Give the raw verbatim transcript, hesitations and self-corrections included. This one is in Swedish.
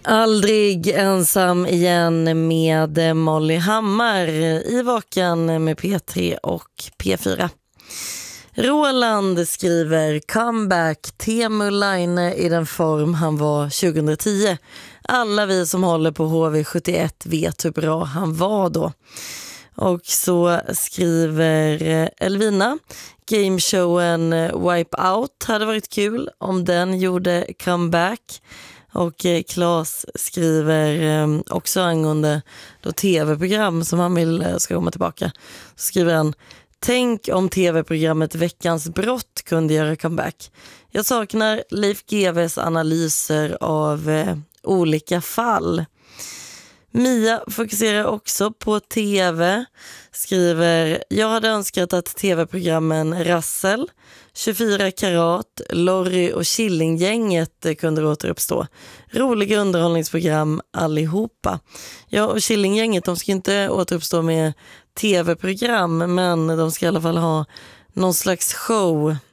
Aldrig ensam igen med Molly Hammar i Vaken med P tre och P fyra. Roland skriver comeback Teemu Laine i den form han var tjugohundratio. Alla vi som håller på H V sjuttioett vet hur bra han var då. Och så skriver Elvina, gameshowen Wipeout hade varit kul om den gjorde comeback. Och Claes skriver också angående då tv-program som han vill ska komma tillbaka. Så skriver han: tänk om tv-programmet Veckans brott kunde göra comeback. Jag saknar Leif G V:s analyser av eh, olika fall. Mia fokuserar också på tv. Skriver: jag hade önskat att tv-programmen Rassel, tjugofyra karat, Lorry och Killinggänget kunde återuppstå. Roliga underhållningsprogram allihopa. Ja, och Killinggänget, de ska inte återuppstå med tv-program, men de ska i alla fall ha någon slags show